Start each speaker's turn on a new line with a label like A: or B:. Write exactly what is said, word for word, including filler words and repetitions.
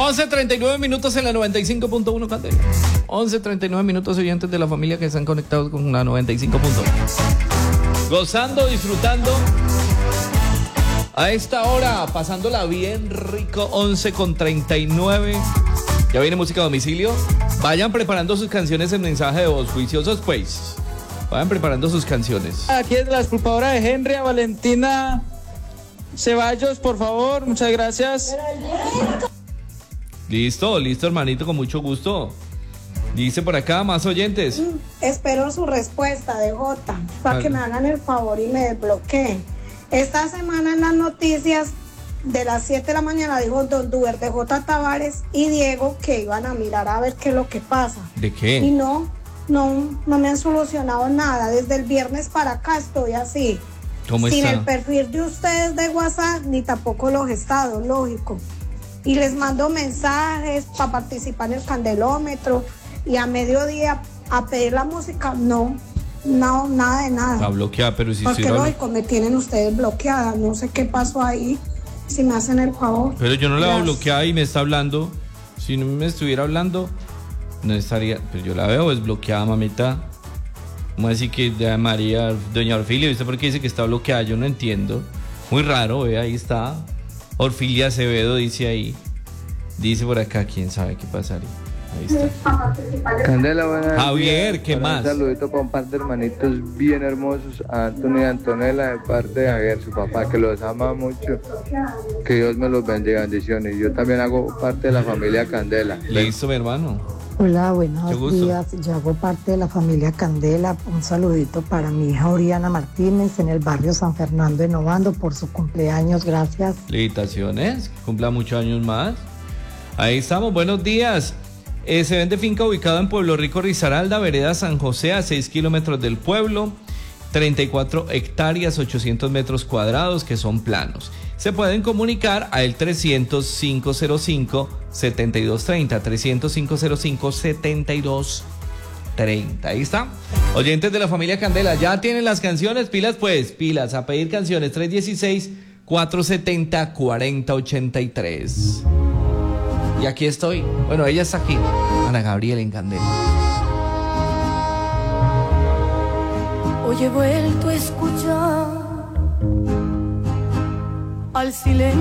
A: once treinta y nueve minutos en la noventa y cinco punto uno, Candela. once treinta y nueve minutos, oyentes de la familia que están conectados con la noventa y cinco punto uno. Gozando, disfrutando. A esta hora, pasándola bien rico, once con treinta y nueve. Ya viene música a domicilio. Vayan preparando sus canciones en mensaje de voz, juiciosos pues. Vayan preparando sus canciones.
B: Aquí es la disculpadora de Henry, a Valentina Ceballos, por favor, muchas gracias.
A: Listo, listo, hermanito, con mucho gusto. Dice por acá, más oyentes.
C: Mm, espero su respuesta de Jota, para que me hagan el favor y me desbloqueen. Esta semana en las noticias de las siete de la mañana dijo Don Duer de J. Tavares y Diego que iban a mirar a ver qué es lo que pasa.
A: ¿De qué?
C: Y no, no, no me han solucionado nada. Desde el viernes para acá estoy así.
A: ¿Cómo
C: Sin
A: está?
C: el perfil de ustedes de WhatsApp, ni tampoco los estados, lógico. Y les mando mensajes para participar en el candelómetro. Y a mediodía a pedir la música, no, no, nada de nada.
A: Está bloqueada, pero si
C: Porque
A: estoy
C: lógico, me tienen ustedes bloqueada. No sé qué pasó ahí. Si me hacen el favor.
A: Pero yo no la veo
C: Gracias.
A: bloqueada y me está hablando. Si no me estuviera hablando, no estaría. Pero yo la veo desbloqueada, mamita. ¿Cómo decir que de María, doña Orfilia? ¿Viste por qué dice que está bloqueada? Yo no entiendo. Muy raro, ve, ahí está. Orfilia Acevedo dice ahí. Dice por acá, quién sabe qué pasaría. Ahí está.
D: Candela, buenas
A: Javier,
D: días.
A: ¿qué
D: Para
A: más?
D: Un saludito para un par de hermanitos bien hermosos, a Antonio y Antonella, de parte de Javier, su papá, que los ama mucho. Que Dios me los bendiga, bendiciones. Yo también hago parte de la familia Candela.
A: Listo, mi hermano.
E: Hola,
A: Qué
E: buenos
A: gusto.
E: días. Yo hago parte de la familia Candela. Un saludito para mi hija Oriana Martínez en el barrio San Fernando de Novando por su cumpleaños. Gracias.
A: Felicitaciones, que cumpla muchos años más. Ahí estamos, buenos días. Eh, se vende finca ubicada en Pueblo Rico, Risaralda, vereda San José, a seis kilómetros del pueblo, treinta y cuatro hectáreas, ochocientos metros cuadrados, que son planos. Se pueden comunicar a el trescientos, cinco cero cinco, setenta y dos treinta, trescientos, cinco cero cinco, setenta y dos treinta. Ahí está. Oyentes de la familia Candela, ¿ya tienen las canciones? Pilas pues, pilas, a pedir canciones. Tres uno seis, cuatro siete cero, cuatro cero ocho tres. Y aquí estoy. Bueno, ella está aquí. Ana Gabriela en Candela.
F: Hoy he vuelto a escuchar al silencio